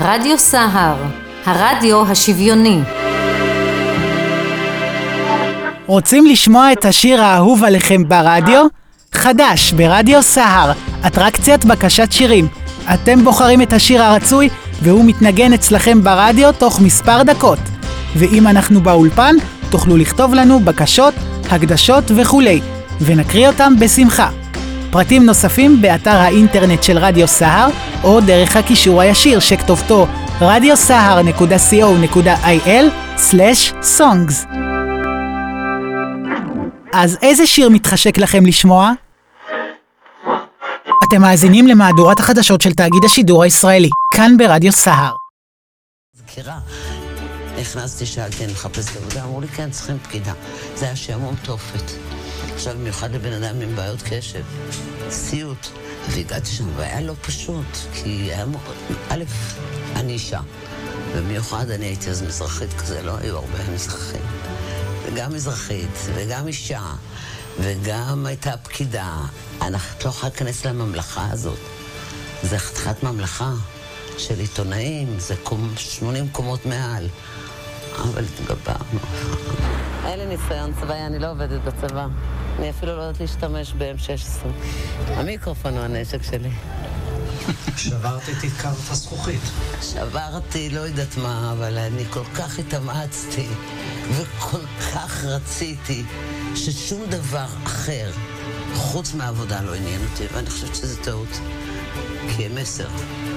רדיו סהר, הרדיו השוויוני. רוצים לשמוע את השיר האהוב עליכם ברדיו? חדש ברדיו סהר, אטרקציית בקשת שירים. אתם בוחרים את השיר הרצוי והוא מתנגן אצלכם ברדיו תוך מספר דקות. ואם אנחנו באולפן, תוכלו לכתוב לנו בקשות, הקדשות וכולי, ונקריא אותם בשמחה. פרטים נוספים באתר האינטרנט של רדיו סהר, או דרך הקישור הישיר שכתובתו radiosahar.co.il/songs. אז איזה שיר מתחשק לכם לשמוע? אתם מאזינים למהדורת החדשות של תאגיד השידור הישראלי, כאן ברדיו סהר. זכירה, נכנסתי, שאלתי, אני מחפשת עבודה, אמרו לי, כן, צריכים פקידה. זה היה שעמום תופת. עכשיו, במיוחד לבן אדם עם בעיות קשב, סיוט. והגעתי שם, והיה לא פשוט, כי היה א', אני אישה. במיוחד אני הייתי אז מזרחית כזה, לא היו הרבה מזרחים. וגם מזרחית, וגם אישה, וגם הייתה פקידה. את לא יכולה להיכנס לממלכה הזאת. זה חתיכת ממלכה של עיתונאים, זה 80 קומות מעל. אבל התגברנו. אין לי ניסיון צבאי, אני לא עובדת בצבא. אני אפילו לא יודעת להשתמש ב-M16. המיקרופון הוא הנשק שלי. שברת את תקרת הזכוכית. שברתי, לא יודעת מה, אבל אני כל כך התאמצתי וכל כך רציתי ששום דבר אחר חוץ מהעבודה לא עניין אותי, ואני חושבת שזה טעות. כי הם 10.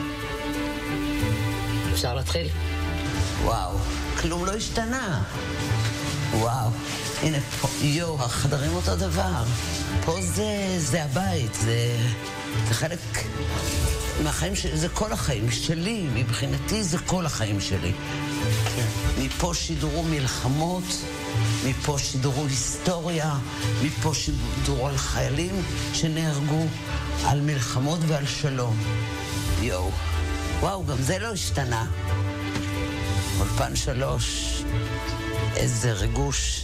אפשר להתחיל? וואו, כלום לא השתנה. וואו, הנה פה, החדרים אותו דבר. פה זה הבית, זה חלק מהחיים שלי, זה כל החיים שלי, מבחינתי זה כל החיים שלי. מפה שידורו מלחמות, מפה שידורו היסטוריה, מפה שידורו על חיילים שנהרגו, על מלחמות ועל שלום. וואו, גם זה לא השתנה. אולפן 3, איזה ריגוש.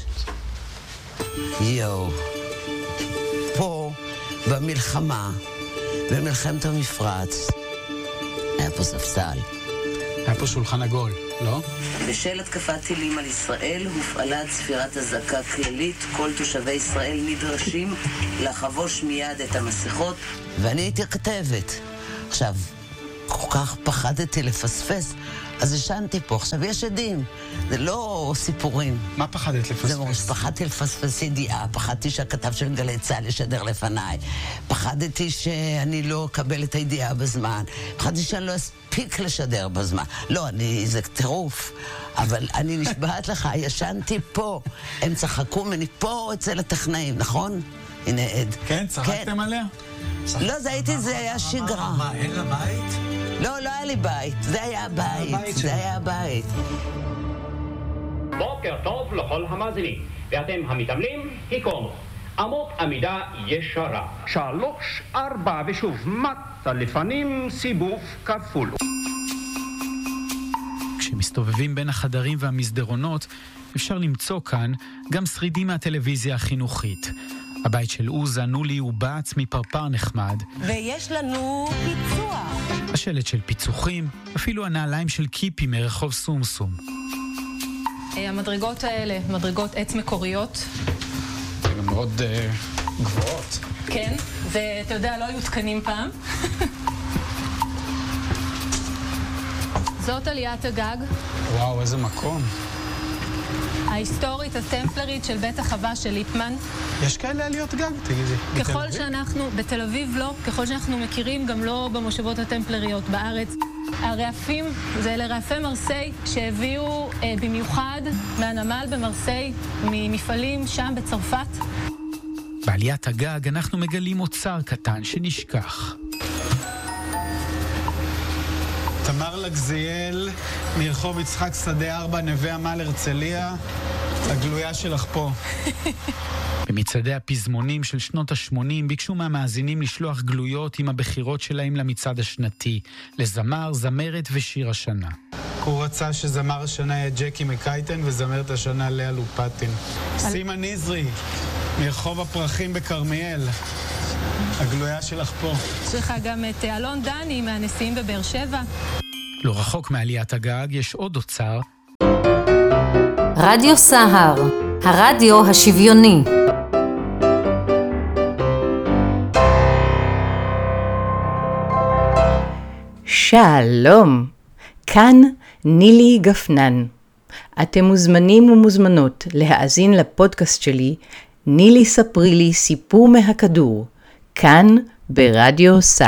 פה במלחמה, במלחמת המפרץ, היה פה ספסל. היה פה שולחן עגול, לא? בשל התקפת טילים על ישראל הופעלה ספירת אזעקה כללית. כל תושבי ישראל נדרשים לחבוש מיד את המסכות. ואני הייתי כתבת. עכשיו, כל כך פחדתי לפספס, אז ישנתי פה. עכשיו יש עדים, זה לא סיפורים. מה פחדת לפספס? זה ממש, פחדתי לפספס ידיעה, פחדתי שהכתב של גלי צה"ל ישדר לפניי, פחדתי שאני לא אקבל את הידיעה בזמן, פחדתי שאני לא אספיק לשדר בזמן. לא, זה טירוף, אבל אני נשבעת לך, ישנתי פה, הם צחקו ממני פה אצל הטכנאים, נכון? הנה עד. כן, צחקתם עליה? לא, זה היה שגרה. מה, אין לה בית? לא היה לי בית, זה היה הבית, זה היה הבית. בוקר טוב לכל המאזינים, ואתם המתאמנים, היכונו. אמות עמידה ישרה. 3, 4 ושוב מטה לפנים, סיבוב כפול. כשמסתובבים בין החדרים והמסדרונות, אפשר למצוא כאן גם שרידים מהטלוויזיה החינוכית. הבית של עוזה, נולי ובץ מפרפר נחמד. ויש לנו פיצוח. השלט של פיצוחים, אפילו הנעליים של קיפי מרחוב סומסום. המדרגות האלה, מדרגות עץ מקוריות. הן מאוד גבוהות. כן, ואתה יודע, לא היו תקנים פעם. זאת עליית הגג. וואו, איזה מקום. ההיסטורית הטמפלרית של בית החווה של ליפמן. יש כאלה עליות גג, תגידי. ככל שאנחנו, בתל אביב לא, ככל שאנחנו מכירים, גם לא במושבות הטמפלריות בארץ. הרעפים, זה אלה רעפי מרסיי שהביאו במיוחד מהנמל במרסיי, ממפעלים שם בצרפת. בעליית הגג אנחנו מגלים אוצר קטן שנשכח. תמר לגזיאל, מרחוב יצחק שדה 4, נווה עמל הרצליה, הגלויה שלך פה. במצעדי הפזמונים של שנות ה-80 ביקשו מהמאזינים לשלוח גלויות עם הבחירות שלהם למצעד השנתי, לזמר, זמרת ושיר השנה. הוא רצה שזמר השנה יהיה ג'קי מקייטן וזמרת השנה לאה לופטין. סימה נזרי, מרחוב הפרחים בקרמיאל. הגלויה שלך פה. יש לך גם את אלון דני מהנשיאים בבאר שבע. לא רחוק מעליית הגג יש עוד אוצר. רדיו סהר, הרדיו השוויוני. שלום, כאן נילי גפנן. אתם מוזמנים ומוזמנות להאזין לפודקאסט שלי, נילי ספרי לי סיפור מהכדור, כאן ברדיו סהר.